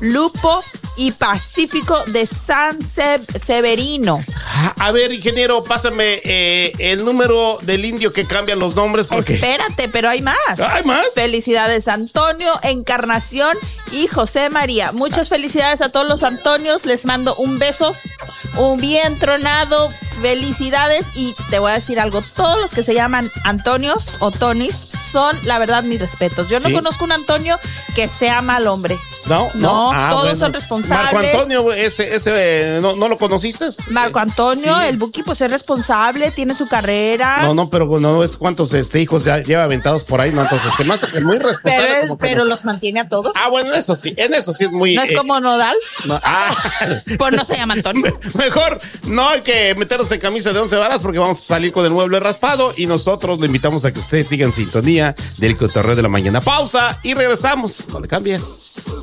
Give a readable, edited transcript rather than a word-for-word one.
Lupo y Pacífico de San Severino. A ver, ingeniero, pásame el número del indio que cambian los nombres. Porque... Espérate, pero hay más. ¿Hay más? Felicidades, Antonio, Encarnación y José María. Muchas felicidades a todos los Antonios. Les mando un beso, un bien tronado. Felicidades. Y te voy a decir algo. Todos los que se llaman Antonios o Tonis son, la verdad, mis respetos. Yo no conozco un Antonio que sea mal hombre. No. Todos son responsables. Marco Antonio, ese ¿no lo conociste? Marco Antonio, sí. El Buki, pues es responsable, tiene su carrera. No, pero no es cuántos hijos ya lleva aventados por ahí, no, entonces se me hace que es muy responsable. Pero los mantiene a todos. Bueno, en eso sí es muy... ¿No es como Nodal? No, Pues no se llama Antonio. Mejor no hay que meternos en camisa de 11 varas porque vamos a salir con el mueble raspado y nosotros le invitamos a que ustedes sigan en sintonía del Cotorreo de la Mañana. Pausa y regresamos, no le cambies.